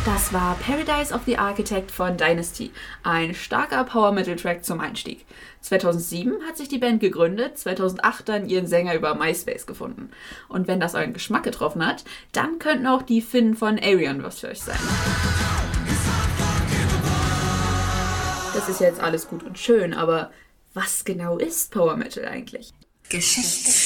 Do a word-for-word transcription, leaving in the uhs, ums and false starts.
Das war Paradise of the Architect von Dynasty, ein starker Power-Metal-Track zum Einstieg. zweitausendsieben hat sich die Band gegründet, zweitausendacht dann ihren Sänger über MySpace gefunden. Und wenn das euren Geschmack getroffen hat, dann könnten auch die Finnen von Ayreon was für euch sein. Das ist jetzt alles gut und schön, aber was genau ist Power Metal eigentlich? Geschichte.